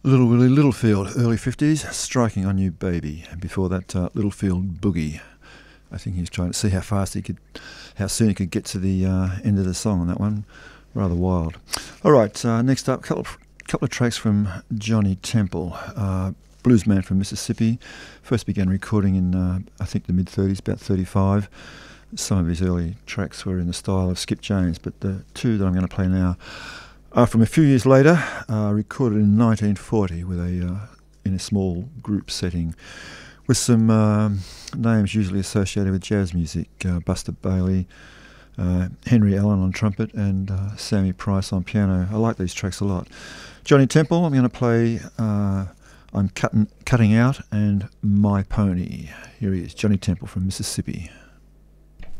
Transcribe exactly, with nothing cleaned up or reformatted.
Little Willie Littlefield, early fifties, Striking on You Baby. And before that, uh, Littlefield Boogie. I think he was trying to see how fast he could, how soon he could get to the uh, end of the song on that one. Rather wild. All right, uh, next up, a couple of, couple of tracks from Johnny Temple, uh, bluesman from Mississippi. First began recording in, uh, I think, the mid-thirties, about thirty-five. Some of his early tracks were in the style of Skip James, but the two that I'm going to play now are from a few years later, uh, recorded in nineteen forty with a uh, in a small group setting, with some um, names usually associated with jazz music: uh, Buster Bailey, uh, Henry Allen on trumpet, and uh, Sammy Price on piano. I like these tracks a lot. Johnny Temple, I'm going to play uh, I'm Cutting, Cutting Out and My Pony. Here he is, Johnny Temple from Mississippi.